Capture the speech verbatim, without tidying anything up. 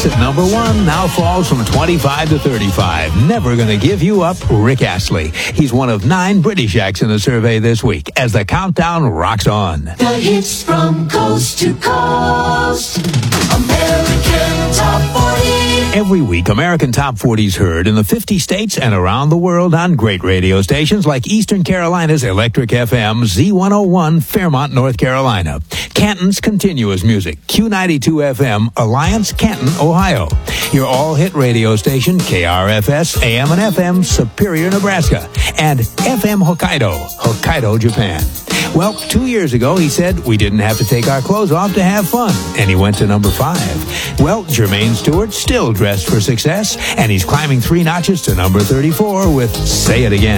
weeks at number one, now falls from twenty-five to thirty-five. Never Gonna Give You Up, Rick Astley. He's one of nine British acts in the survey this week as the countdown rocks on. The hits from coast to coast. American Top forty. Every week, American Top forty is heard in the fifty states and around the world on great radio stations like Eastern Carolina's Electric F M, Z one oh one, Fairmont, North Carolina. Canton's Continuous Music, Q ninety-two F M, Alliance, Canton, Ohio. Your all-hit radio station, K R F S, A M and F M, Superior, Nebraska. And F M Hokkaido, Hokkaido, Japan. Well, two years ago, he said we didn't have to take our clothes off to have fun, and he went to number five. Well, Jermaine Stewart still dressed for success, and he's climbing three notches to number thirty-four with Say It Again.